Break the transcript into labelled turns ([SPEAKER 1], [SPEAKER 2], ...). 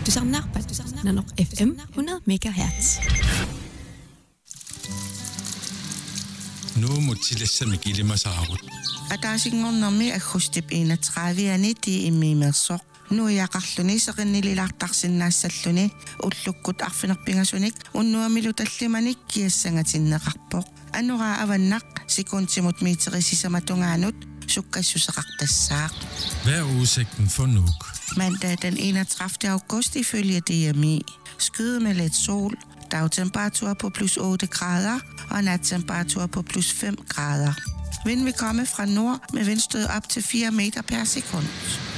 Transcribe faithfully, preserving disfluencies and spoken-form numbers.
[SPEAKER 1] Du samlar på Nanoq F M hundrede megahertz.
[SPEAKER 2] Nu mutilassa mikilima saarut.
[SPEAKER 3] Ataasinngornermi agustip enogtredive i immimersoq. Nu yaqarluni seqinnilartarsinnaassalluni ullukkut arfinerpingasunik unnuamilu tallimanik kiassangatinneqarpoq. Anura avannaq sekuntimut meterisisamatugaanut sukkassuseqartassaaq.
[SPEAKER 2] Hvad er udsigten for Nuuk?
[SPEAKER 3] Mandag den enogtredivte august ifølge D M I. Skyde med lidt sol, dagtemperatur på plus otte grader og nattemperatur på plus fem grader. Vind vil komme fra nord med vindstød op til fire meter per sekund.